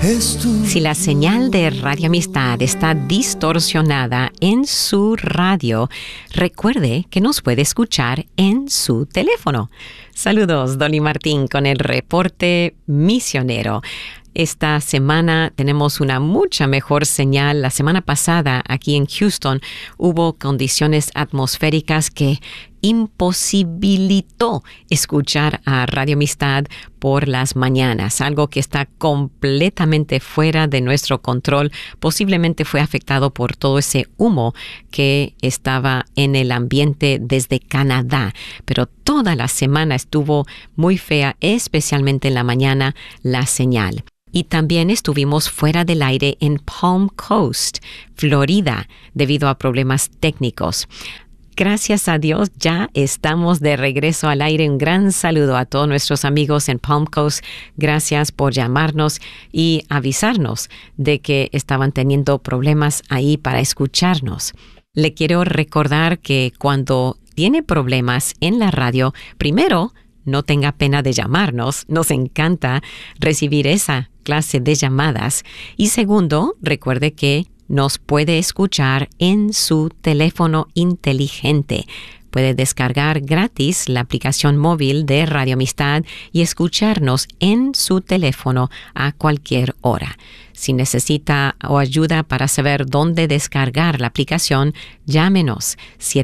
Si la señal de Radio Amistad está distorsionada en su radio, recuerde que nos puede escuchar en su teléfono. Saludos, Dolly Martín con el reporte misionero. Esta semana tenemos una mucha mejor señal. La semana pasada, aquí en Houston, hubo condiciones atmosféricas que imposibilitó escuchar a Radio Amistad por las mañanas, algo que está completamente fuera de nuestro control. Posiblemente fue afectado por todo ese humo que estaba en el ambiente desde Canadá, pero toda la semana estuvo muy fea, especialmente en la mañana, la señal. Y también estuvimos fuera del aire en Palm Coast, Florida, debido a problemas técnicos. Gracias a Dios, ya estamos de regreso al aire. Un gran saludo a todos nuestros amigos en Palm Coast. Gracias por llamarnos y avisarnos de que estaban teniendo problemas ahí para escucharnos. Le quiero recordar que cuando tiene problemas en la radio, primero, no tenga pena de llamarnos. Nos encanta recibir esa clase de llamadas. Y segundo, recuerde que nos puede escuchar en su teléfono inteligente. Puede descargar gratis la aplicación móvil de Radio Amistad y escucharnos en su teléfono a cualquier hora. Si necesita o ayuda para saber dónde descargar la aplicación, llámenos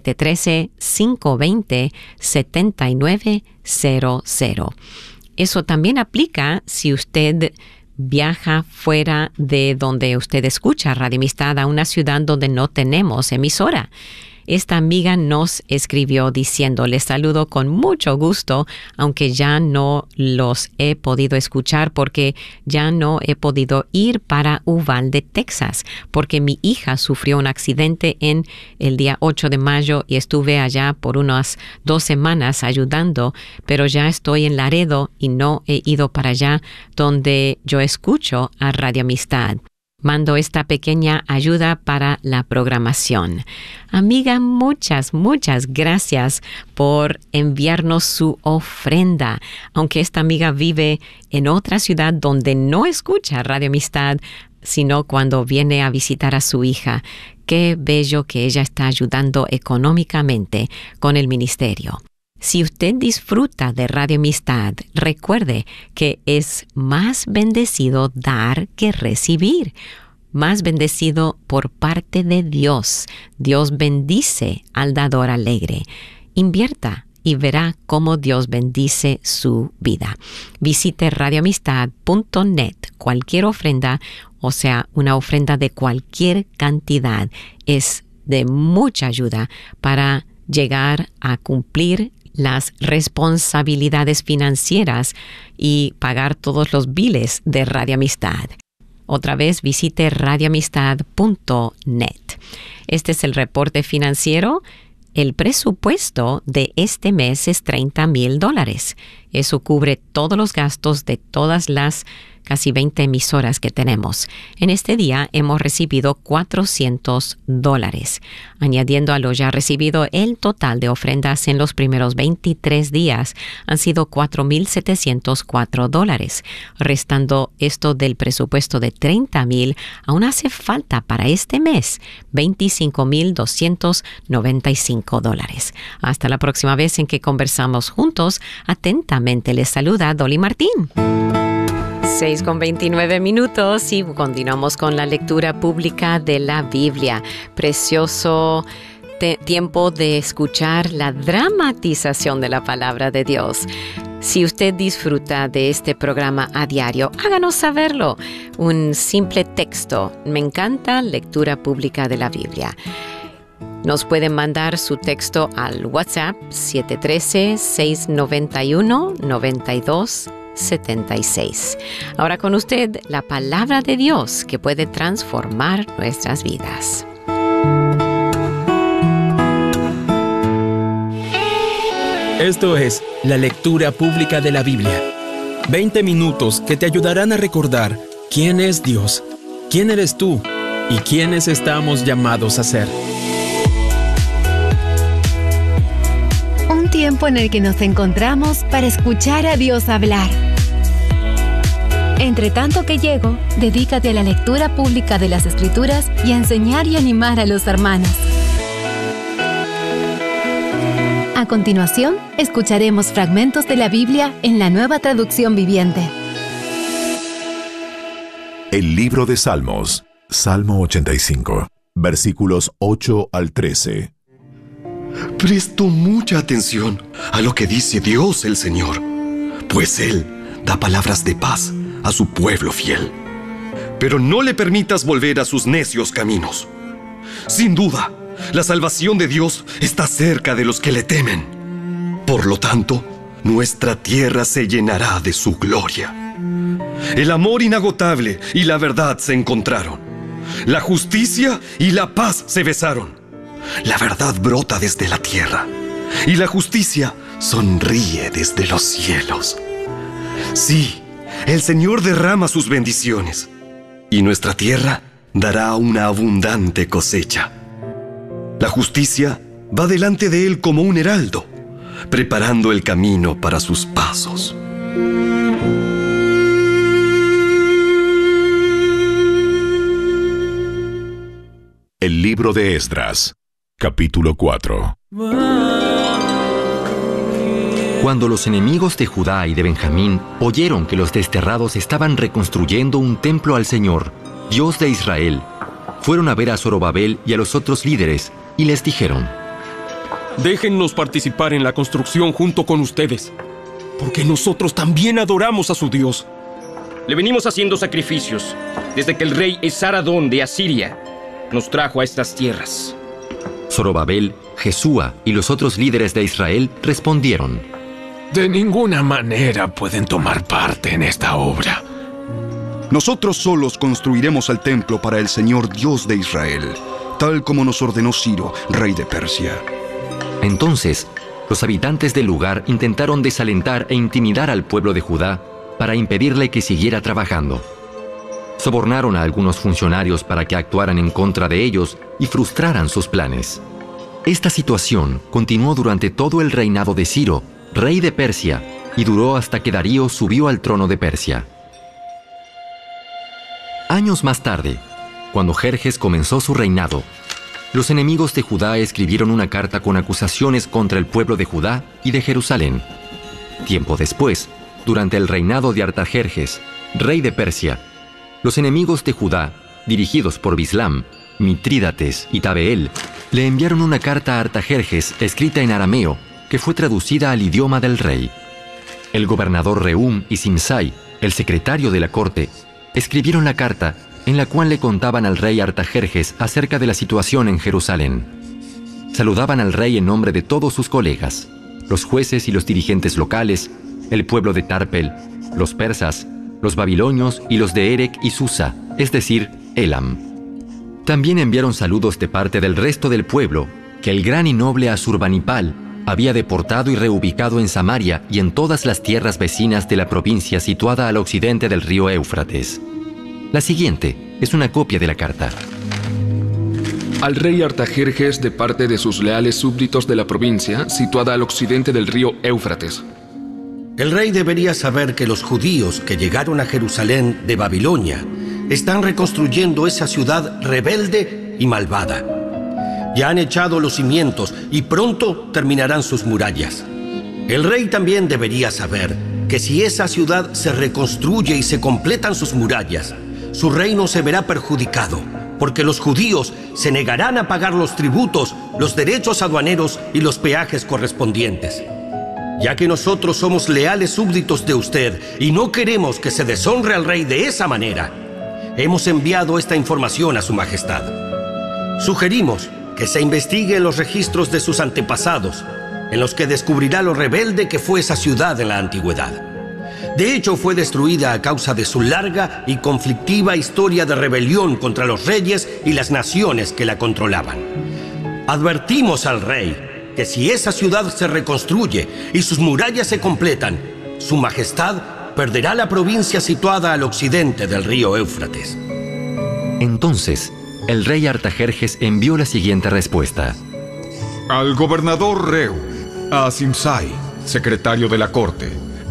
713-520-7900. Eso también aplica si usted viaja fuera de donde usted escucha Radio Amistad a una ciudad donde no tenemos emisora. Esta amiga nos escribió diciendo: les saludo con mucho gusto, aunque ya no los he podido escuchar porque ya no he podido ir para Uvalde, Texas, porque mi hija sufrió un accidente en el día 8 de mayo y estuve allá por unas 2 semanas ayudando, pero ya estoy en Laredo y no he ido para allá donde yo escucho a Radio Amistad. Mando esta pequeña ayuda para la programación. Amiga, muchas gracias por enviarnos su ofrenda. Aunque esta amiga vive en otra ciudad donde no escucha Radio Amistad, sino cuando viene a visitar a su hija. Qué bello que ella está ayudando económicamente con el ministerio. Si usted disfruta de Radio Amistad, recuerde que es más bendecido dar que recibir. Más bendecido por parte de Dios. Dios bendice al dador alegre. Invierta y verá cómo Dios bendice su vida. Visite radioamistad.net. Cualquier ofrenda, o sea, una ofrenda de cualquier cantidad, es de mucha ayuda para llegar a cumplir las responsabilidades financieras y pagar todos los biles de Radio Amistad. Otra vez, visite radioamistad.net. Este es el reporte financiero. El presupuesto de este mes es $30,000. Eso cubre todos los gastos de todas las casi 20 emisoras que tenemos. En este día hemos recibido $400. Añadiendo a lo ya recibido, el total de ofrendas en los primeros 23 días han sido $4,704. Restando esto del presupuesto de $30,000, aún hace falta para este mes $25,295. Hasta la próxima vez en que conversamos juntos. Atentamente les saluda Dolly Martín. 6:29 y continuamos con la lectura pública de la Biblia. Precioso tiempo de escuchar la dramatización de la palabra de Dios. Si usted disfruta de este programa a diario, háganos saberlo. Un simple texto. Me encanta lectura pública de la Biblia. Nos pueden mandar su texto al WhatsApp 713-691-9276. Ahora con usted, la palabra de Dios que puede transformar nuestras vidas. Esto es la lectura pública de la Biblia. 20 minutos que te ayudarán a recordar quién es Dios, quién eres tú y quiénes estamos llamados a ser. Un tiempo en el que nos encontramos para escuchar a Dios hablar. Entre tanto que llego, dedícate a la lectura pública de las Escrituras y a enseñar y animar a los hermanos. A continuación, escucharemos fragmentos de la Biblia en la Nueva Traducción Viviente. El libro de Salmos, Salmo 85, versículos 8 al 13. Presto mucha atención a lo que dice Dios el Señor, pues Él da palabras de paz a su pueblo fiel. Pero no le permitas volver a sus necios caminos. Sin duda, la salvación de Dios está cerca de los que le temen. Por lo tanto, nuestra tierra se llenará de su gloria. El amor inagotable y la verdad se encontraron. La justicia y la paz se besaron. La verdad brota desde la tierra y la justicia sonríe desde los cielos. Sí, el Señor derrama sus bendiciones y nuestra tierra dará una abundante cosecha. La justicia va delante de Él como un heraldo, preparando el camino para sus pasos. El libro de Esdras, capítulo 4. Cuando los enemigos de Judá y de Benjamín oyeron que los desterrados estaban reconstruyendo un templo al Señor, Dios de Israel, fueron a ver a Zorobabel y a los otros líderes y les dijeron: Déjennos participar en la construcción junto con ustedes, porque nosotros también adoramos a su Dios. Le venimos haciendo sacrificios desde que el rey Esaradón de Asiria nos trajo a estas tierras. Zorobabel, Jesúa y los otros líderes de Israel respondieron: De ninguna manera pueden tomar parte en esta obra. Nosotros solos construiremos el templo para el Señor Dios de Israel, tal como nos ordenó Ciro, rey de Persia. Entonces, los habitantes del lugar intentaron desalentar e intimidar al pueblo de Judá para impedirle que siguiera trabajando. Sobornaron a algunos funcionarios para que actuaran en contra de ellos y frustraran sus planes. Esta situación continuó durante todo el reinado de Ciro, rey de Persia, y duró hasta que Darío subió al trono de Persia. Años más tarde, cuando Jerjes comenzó su reinado, los enemigos de Judá escribieron una carta con acusaciones contra el pueblo de Judá y de Jerusalén. Tiempo después, durante el reinado de Artajerjes, rey de Persia, los enemigos de Judá, dirigidos por Bislam, Mitrídates y Tabeel, le enviaron una carta a Artajerjes escrita en arameo que fue traducida al idioma del rey. El gobernador Rehum y Simsai, el secretario de la corte, escribieron la carta en la cual le contaban al rey Artajerjes acerca de la situación en Jerusalén. Saludaban al rey en nombre de todos sus colegas, los jueces y los dirigentes locales, el pueblo de Tarpel, los persas, los babilonios y los de Erec y Susa, es decir, Elam. También enviaron saludos de parte del resto del pueblo, que el gran y noble Asurbanipal había deportado y reubicado en Samaria y en todas las tierras vecinas de la provincia situada al occidente del río Éufrates. La siguiente es una copia de la carta. Al rey Artajerjes de parte de sus leales súbditos de la provincia, situada al occidente del río Éufrates. El rey debería saber que los judíos que llegaron a Jerusalén de Babilonia están reconstruyendo esa ciudad rebelde y malvada. Ya han echado los cimientos y pronto terminarán sus murallas. El rey también debería saber que si esa ciudad se reconstruye y se completan sus murallas, su reino se verá perjudicado, porque los judíos se negarán a pagar los tributos, los derechos aduaneros y los peajes correspondientes. Ya que nosotros somos leales súbditos de usted y no queremos que se deshonre al rey de esa manera, hemos enviado esta información a su majestad. Sugerimos que se investigue los registros de sus antepasados, en los que descubrirá lo rebelde que fue esa ciudad en la antigüedad. De hecho, fue destruida a causa de su larga y conflictiva historia de rebelión contra los reyes y las naciones que la controlaban. Advertimos al rey que si esa ciudad se reconstruye y sus murallas se completan, su majestad perderá la provincia situada al occidente del río Éufrates. Entonces, el rey Artajerjes envió la siguiente respuesta. Al gobernador Reu, a Simsai, secretario de la corte,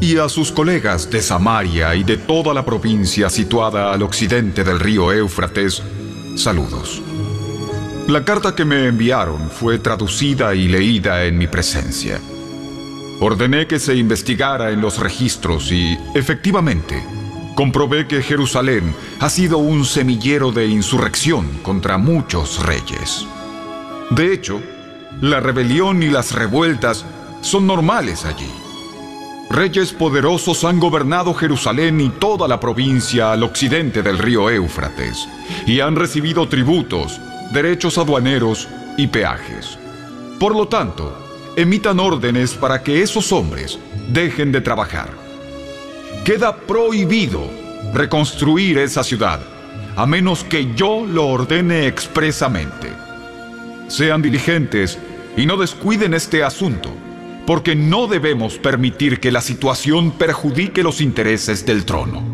y a sus colegas de Samaria y de toda la provincia situada al occidente del río Éufrates, saludos. La carta que me enviaron fue traducida y leída en mi presencia. Ordené que se investigara en los registros y, efectivamente, comprobé que Jerusalén ha sido un semillero de insurrección contra muchos reyes. De hecho, la rebelión y las revueltas son normales allí. Reyes poderosos han gobernado Jerusalén y toda la provincia al occidente del río Éufrates, y han recibido tributos, derechos aduaneros y peajes. Por lo tanto, emitan órdenes para que esos hombres dejen de trabajar. Queda prohibido reconstruir esa ciudad, a menos que yo lo ordene expresamente. Sean diligentes y no descuiden este asunto, porque no debemos permitir que la situación perjudique los intereses del trono.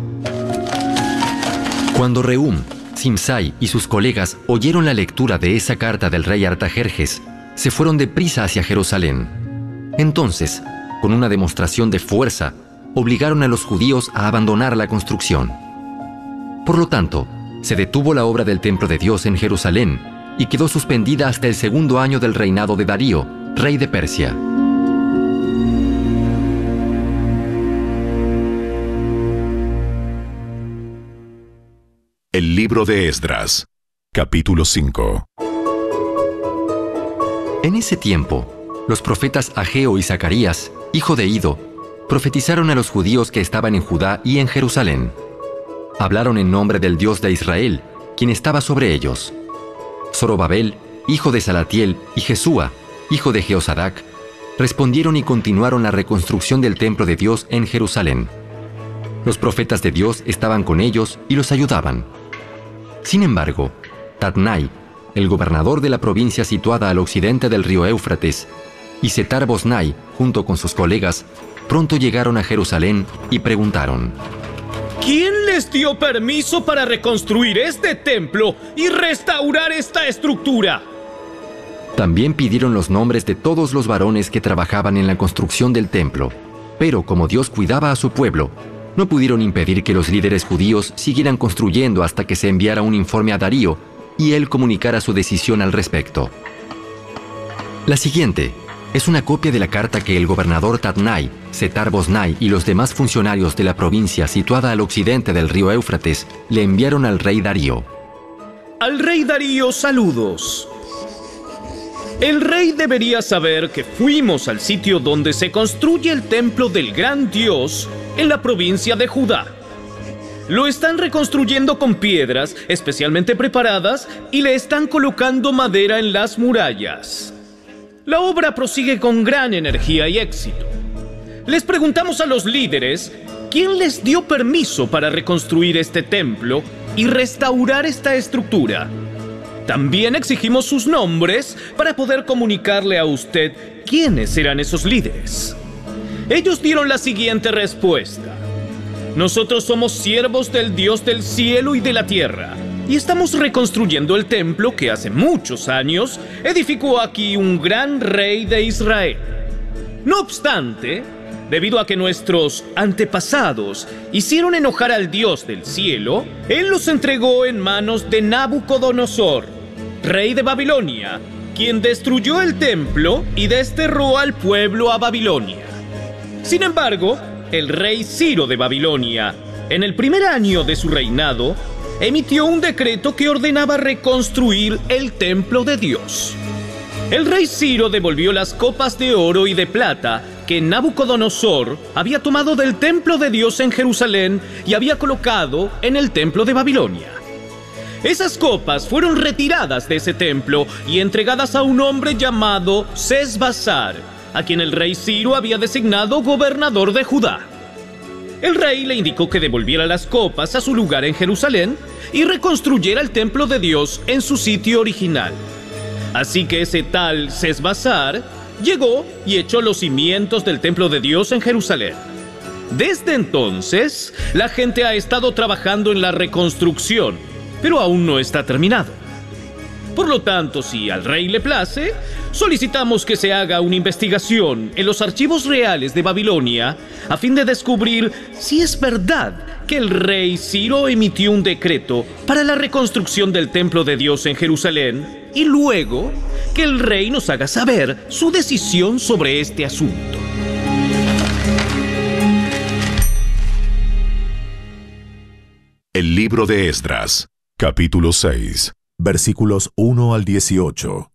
Cuando Rehum, Simsai y sus colegas oyeron la lectura de esa carta del rey Artajerjes, se fueron deprisa hacia Jerusalén. Entonces, con una demostración de fuerza, obligaron a los judíos a abandonar la construcción. Por lo tanto, se detuvo la obra del templo de Dios en Jerusalén y quedó suspendida hasta el segundo año del reinado de Darío, rey de Persia. El libro de Esdras, capítulo 5. En ese tiempo, los profetas Ageo y Zacarías, hijo de Ido, profetizaron a los judíos que estaban en Judá y en Jerusalén. Hablaron en nombre del Dios de Israel, quien estaba sobre ellos. Zorobabel, hijo de Salatiel, y Jesúa, hijo de Jehozadak, respondieron y continuaron la reconstrucción del templo de Dios en Jerusalén. Los profetas de Dios estaban con ellos y los ayudaban. Sin embargo, Tatnai, el gobernador de la provincia situada al occidente del río Éufrates, y Setar-Boznai, junto con sus colegas, pronto llegaron a Jerusalén y preguntaron: ¿quién les dio permiso para reconstruir este templo y restaurar esta estructura? También pidieron los nombres de todos los varones que trabajaban en la construcción del templo, pero como Dios cuidaba a su pueblo, no pudieron impedir que los líderes judíos siguieran construyendo hasta que se enviara un informe a Darío y él comunicara su decisión al respecto. La siguiente es una copia de la carta que el gobernador Tatnai, Setar-Boznai y los demás funcionarios de la provincia situada al occidente del río Éufrates le enviaron al rey Darío. Al rey Darío, saludos. El rey debería saber que fuimos al sitio donde se construye el templo del gran Dios en la provincia de Judá. Lo están reconstruyendo con piedras especialmente preparadas y le están colocando madera en las murallas. La obra prosigue con gran energía y éxito. Les preguntamos a los líderes quién les dio permiso para reconstruir este templo y restaurar esta estructura. También exigimos sus nombres para poder comunicarle a usted quiénes eran esos líderes. Ellos dieron la siguiente respuesta: nosotros somos siervos del Dios del cielo y de la tierra, y estamos reconstruyendo el templo que hace muchos años edificó aquí un gran rey de Israel. No obstante, debido a que nuestros antepasados hicieron enojar al Dios del cielo, Él los entregó en manos de Nabucodonosor, rey de Babilonia, quien destruyó el templo y desterró al pueblo a Babilonia. Sin embargo, el rey Ciro de Babilonia, en el primer año de su reinado, emitió un decreto que ordenaba reconstruir el templo de Dios. El rey Ciro devolvió las copas de oro y de plata que Nabucodonosor había tomado del templo de Dios en Jerusalén y había colocado en el templo de Babilonia. Esas copas fueron retiradas de ese templo y entregadas a un hombre llamado Sesbazar, a quien el rey Ciro había designado gobernador de Judá. El rey le indicó que devolviera las copas a su lugar en Jerusalén y reconstruyera el templo de Dios en su sitio original. Así que ese tal Sesbazar llegó y echó los cimientos del templo de Dios en Jerusalén. Desde entonces, la gente ha estado trabajando en la reconstrucción, pero aún no está terminado. Por lo tanto, si al rey le place, solicitamos que se haga una investigación en los archivos reales de Babilonia a fin de descubrir si es verdad que el rey Ciro emitió un decreto para la reconstrucción del templo de Dios en Jerusalén y luego que el rey nos haga saber su decisión sobre este asunto. El libro de Esdras, capítulo 6, versículos 1 al 18.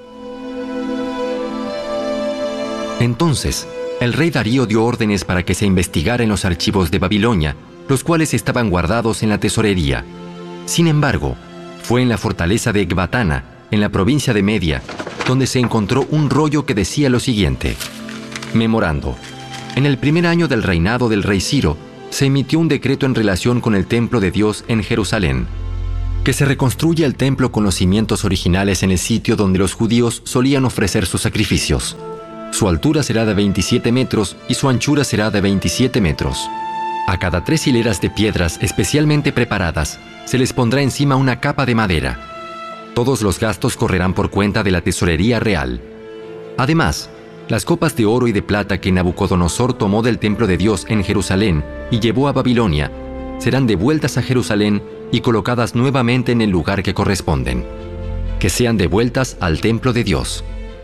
Entonces, el rey Darío dio órdenes para que se investigara en los archivos de Babilonia, los cuales estaban guardados en la tesorería. Sin embargo, fue en la fortaleza de Ecbatana, en la provincia de Media, donde se encontró un rollo que decía lo siguiente: Memorando. En el primer año del reinado del rey Ciro, se emitió un decreto en relación con el templo de Dios en Jerusalén, que se reconstruya el templo con los cimientos originales en el sitio donde los judíos solían ofrecer sus sacrificios. Su altura será de 27 metros y su anchura será de 27 metros. A cada 3 hileras de piedras especialmente preparadas, se les pondrá encima una capa de madera. Todos los gastos correrán por cuenta de la tesorería real. Además, las copas de oro y de plata que Nabucodonosor tomó del templo de Dios en Jerusalén y llevó a Babilonia, serán devueltas a Jerusalén y colocadas nuevamente en el lugar que corresponden. Que sean devueltas al templo de Dios.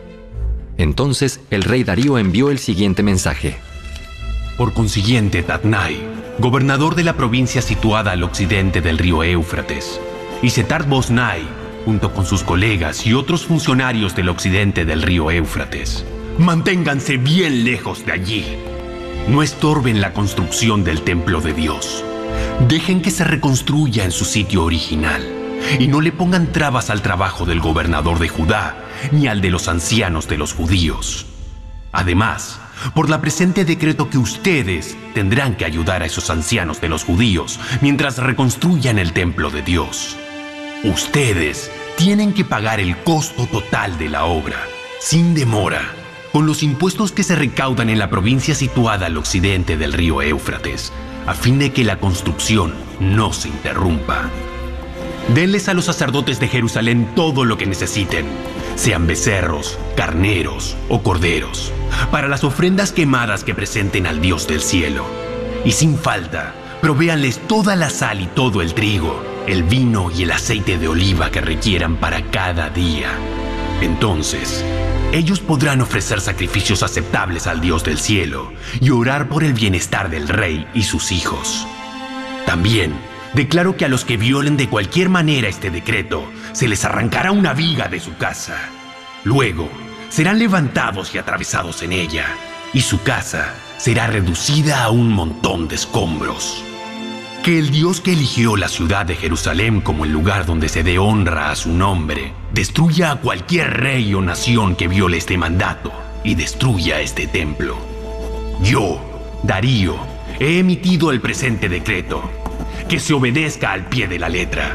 Entonces el rey Darío envió el siguiente mensaje. Por consiguiente, Tatnai, gobernador de la provincia situada al occidente del río Éufrates, y Setar-Boznai, junto con sus colegas y otros funcionarios del occidente del río Éufrates, manténganse bien lejos de allí. No estorben la construcción del templo de Dios. Dejen que se reconstruya en su sitio original y no le pongan trabas al trabajo del gobernador de Judá ni al de los ancianos de los judíos. Además, por la presente decreto que ustedes tendrán que ayudar a esos ancianos de los judíos mientras reconstruyan el templo de Dios. Ustedes tienen que pagar el costo total de la obra, sin demora, con los impuestos que se recaudan en la provincia situada al occidente del río Éufrates, a fin de que la construcción no se interrumpa. Denles a los sacerdotes de Jerusalén todo lo que necesiten, sean becerros, carneros o corderos, para las ofrendas quemadas que presenten al Dios del cielo. Y sin falta, provéanles toda la sal y todo el trigo, el vino y el aceite de oliva que requieran para cada día. Entonces, ellos podrán ofrecer sacrificios aceptables al Dios del cielo y orar por el bienestar del rey y sus hijos. También declaro que a los que violen de cualquier manera este decreto, se les arrancará una viga de su casa. Luego, serán levantados y atravesados en ella, y su casa será reducida a un montón de escombros. Que el Dios que eligió la ciudad de Jerusalén como el lugar donde se dé honra a su nombre, destruya a cualquier rey o nación que viole este mandato y destruya este templo. Yo, Darío, he emitido el presente decreto. Que se obedezca al pie de la letra.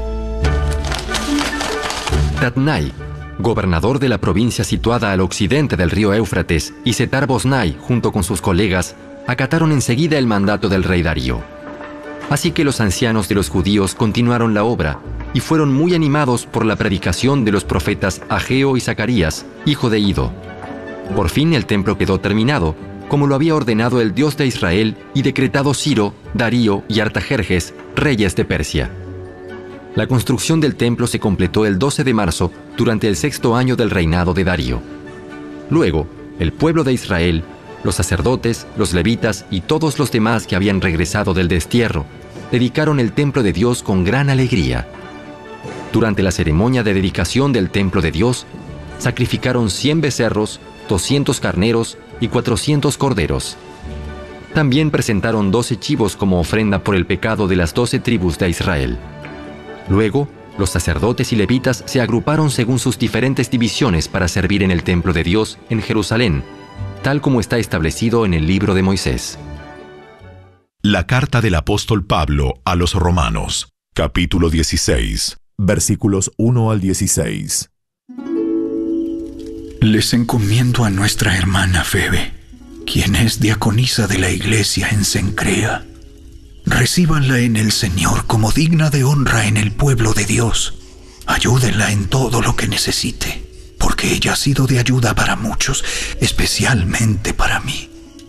Tatnai, gobernador de la provincia situada al occidente del río Éufrates, y Setar-Boznai, junto con sus colegas, acataron enseguida el mandato del rey Darío. Así que los ancianos de los judíos continuaron la obra y fueron muy animados por la predicación de los profetas Ageo y Zacarías, hijo de Ido. Por fin el templo quedó terminado, como lo había ordenado el Dios de Israel y decretado Ciro, Darío y Artajerjes, reyes de Persia. La construcción del templo se completó el 12 de marzo durante el 6º año del reinado de Darío. Luego, el pueblo de Israel, los sacerdotes, los levitas y todos los demás que habían regresado del destierro, dedicaron el templo de Dios con gran alegría. Durante la ceremonia de dedicación del templo de Dios, sacrificaron 100 becerros, 200 carneros y 400 corderos. También presentaron 12 chivos como ofrenda por el pecado de las 12 tribus de Israel. Luego, los sacerdotes y levitas se agruparon según sus diferentes divisiones para servir en el templo de Dios en Jerusalén, tal como está establecido en el libro de Moisés. La carta del apóstol Pablo a los Romanos, capítulo 16, versículos 1 al 16. Les encomiendo a nuestra hermana Febe, quien es diaconisa de la iglesia en Cencrea. Recíbanla en el Señor como digna de honra en el pueblo de Dios, Ayúdenla en todo lo que necesite, porque ella ha sido de ayuda para muchos, especialmente para mí.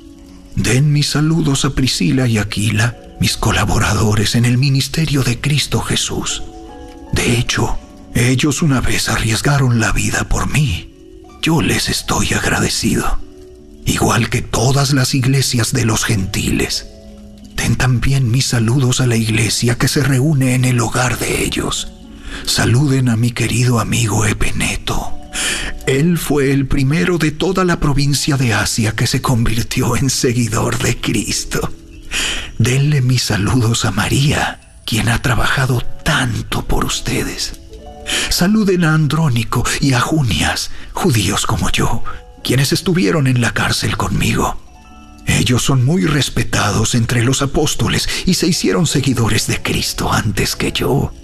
Den mis saludos a Priscila y Aquila, mis colaboradores en el ministerio de Cristo Jesús. De hecho, ellos una vez arriesgaron la vida por mí. Yo les estoy agradecido, igual que todas las iglesias de los gentiles. Den también mis saludos a la iglesia que se reúne en el hogar de ellos. Saluden a mi querido amigo Epeneto. Él fue el primero de toda la provincia de Asia que se convirtió en seguidor de Cristo. Denle mis saludos a María, quien ha trabajado tanto por ustedes. Saluden a Andrónico y a Junias, judíos como yo, quienes estuvieron en la cárcel conmigo. Ellos son muy respetados entre los apóstoles y se hicieron seguidores de Cristo antes que yo.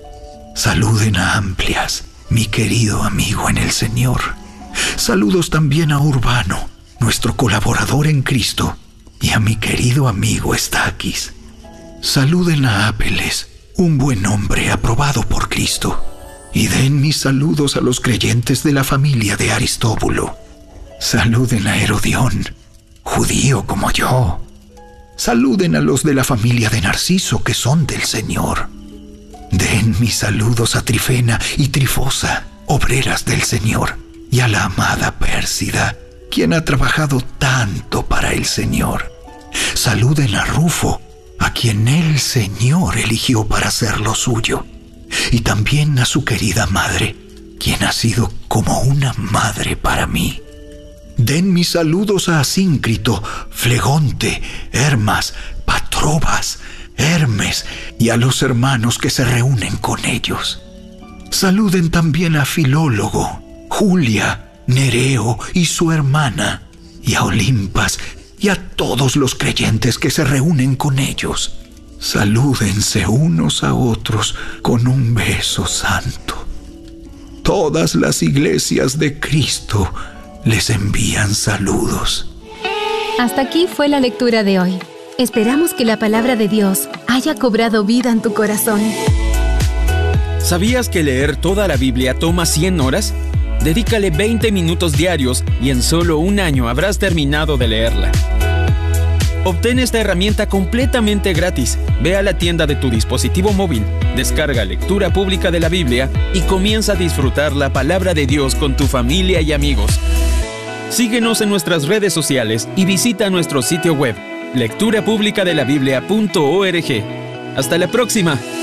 Saluden a Amplias, mi querido amigo en el Señor. Saludos también a Urbano, nuestro colaborador en Cristo, y a mi querido amigo Estaquis. Saluden a Apeles, un buen hombre aprobado por Cristo, y den mis saludos a los creyentes de la familia de Aristóbulo. Saluden a Herodión, judío como yo. Saluden a los de la familia de Narciso, que son del Señor. Den mis saludos a Trifena y Trifosa, obreras del Señor, y a la amada Pérsida, quien ha trabajado tanto para el Señor. Saluden a Rufo, a quien el Señor eligió para hacer lo suyo, y también a su querida madre, quien ha sido como una madre para mí. Den mis saludos a Asíncrito, Flegonte, Hermas, Patrobas, Hermes y a los hermanos que se reúnen con ellos. Saluden también a Filólogo, Julia, Nereo y su hermana, y a Olimpas y a todos los creyentes que se reúnen con ellos. Salúdense unos a otros con un beso santo. Todas las iglesias de Cristo les envían saludos. Hasta aquí fue la lectura de hoy. Esperamos que la palabra de Dios haya cobrado vida en tu corazón. ¿Sabías que leer toda la Biblia toma 100 horas? Dedícale 20 minutos diarios y en solo un año habrás terminado de leerla. Obtén esta herramienta completamente gratis. Ve a la tienda de tu dispositivo móvil, descarga Lectura Pública de la Biblia y comienza a disfrutar la palabra de Dios con tu familia y amigos. Síguenos en nuestras redes sociales y visita nuestro sitio web, lecturapublicadelabiblia.org. ¡Hasta la próxima!